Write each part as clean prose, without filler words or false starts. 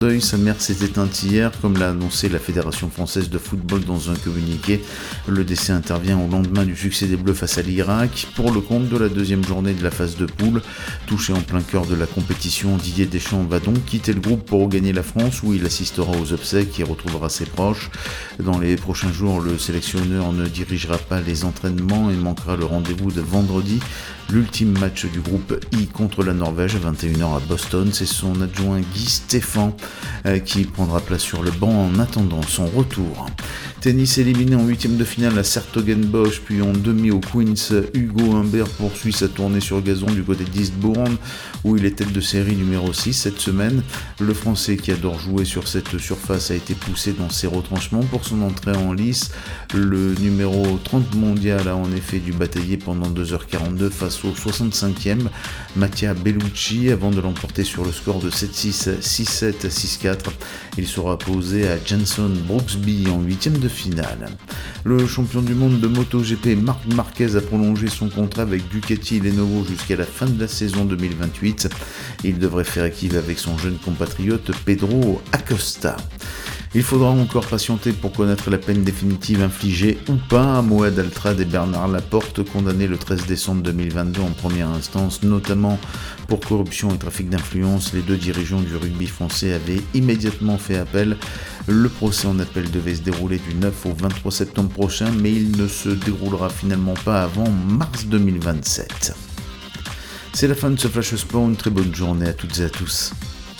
Sa mère s'est éteinte hier, comme l'a annoncé la Fédération française de football dans un communiqué. Le décès intervient au lendemain du succès des Bleus face à l'Irak, pour le compte de la deuxième journée de la phase de poule. Touché en plein cœur de la compétition, Didier Deschamps va donc quitter le groupe pour regagner la France, où il assistera aux obsèques et retrouvera ses proches. Dans les prochains jours, le sélectionneur ne dirigera pas les entraînements et manquera le rendez-vous de vendredi. L'ultime match du groupe I contre la Norvège à 21h à Boston. C'est son adjoint Guy Stéphane qui prendra place sur le banc en attendant son retour. Tennis éliminé en huitième de finale à Sertogenbosch, puis en demi au Queens, Hugo Humbert poursuit sa tournée sur gazon du côté d'Eastbourne, où il est tête de série numéro 6 cette semaine. Le Français, qui adore jouer sur cette surface, a été poussé dans ses retranchements pour son entrée en lice. Le numéro 30 mondial a en effet dû batailler pendant 2h42 face au 65e Mattia Bellucci avant de l'emporter sur le score de 7-6, 6-7, 6-4. Il sera opposé à Jenson Brooksby en huitième de finale. Le champion du monde de MotoGP Marc Marquez a prolongé son contrat avec Ducati Lenovo jusqu'à la fin de la saison 2028. Il devrait faire équipe avec son jeune compatriote Pedro Acosta. Il faudra encore patienter pour connaître la peine définitive infligée ou pas à Moed Altrad et Bernard Laporte, condamnés le 13 décembre 2022 en première instance, notamment pour corruption et trafic d'influence. Les deux dirigeants du rugby français avaient immédiatement fait appel. Le procès en appel devait se dérouler du 9 au 23 septembre prochain, mais il ne se déroulera finalement pas avant mars 2027. C'est la fin de ce Flash Sport, une très bonne journée à toutes et à tous.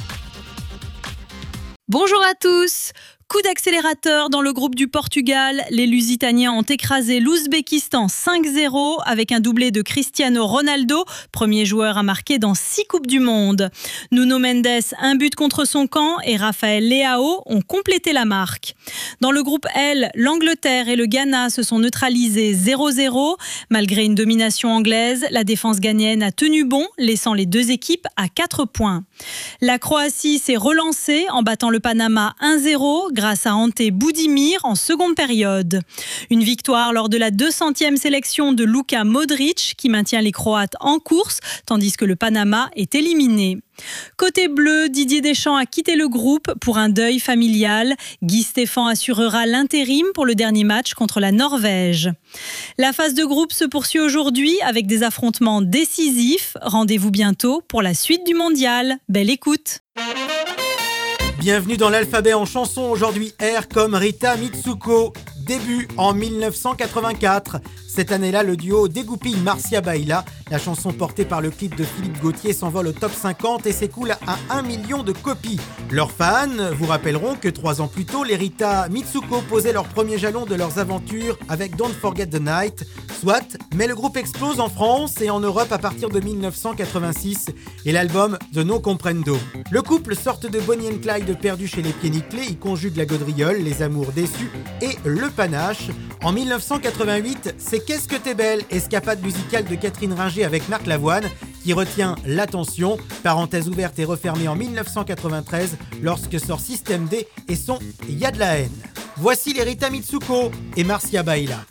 Bonjour à tous. Coup d'accélérateur dans le groupe du Portugal. Les Lusitaniens ont écrasé l'Ouzbékistan 5-0 avec un doublé de Cristiano Ronaldo, premier joueur à marquer dans 6 Coupes du Monde. Nuno Mendes, un but contre son camp, et Rafael Leao ont complété la marque. Dans le groupe L, l'Angleterre et le Ghana se sont neutralisés 0-0. Malgré une domination anglaise, la défense ghanéenne a tenu bon, laissant les deux équipes à 4 points. La Croatie s'est relancée en battant le Panama 1-0 grâce à Ante Budimir en seconde période. Une victoire lors de la 200e sélection de Luka Modric qui maintient les Croates en course, tandis que le Panama est éliminé. Côté bleu, Didier Deschamps a quitté le groupe pour un deuil familial. Guy Stéphane assurera l'intérim pour le dernier match contre la Norvège. La phase de groupe se poursuit aujourd'hui avec des affrontements décisifs. Rendez-vous bientôt pour la suite du mondial. Belle écoute. Bienvenue dans l'alphabet en chanson. Aujourd'hui, R comme Rita Mitsuko. Début en 1984. Cette année-là, le duo dégoupille Marcia Baila. La chanson portée par le clip de Philippe Gauthier s'envole au top 50 et s'écoule à 1 million de copies. Leurs fans vous rappelleront que 3 ans plus tôt, les Rita Mitsuko posaient leur premier jalon de leurs aventures avec Don't Forget the Night. Soit, mais le groupe explose en France et en Europe à partir de 1986 et l'album The No Comprendo. Le couple, sorte de Bonnie and Clyde perdu chez les Pieds Nickelés, y conjugue la gaudriole, les amours déçus et le panache. En 1988, c'est Qu'est-ce que t'es belle, escapade musicale de Catherine Ringer avec Marc Lavoine qui retient l'attention, parenthèse ouverte et refermée en 1993 lorsque sort Système D et son Y'a de la haine. Voici les Rita Mitsuko et Marcia Baila.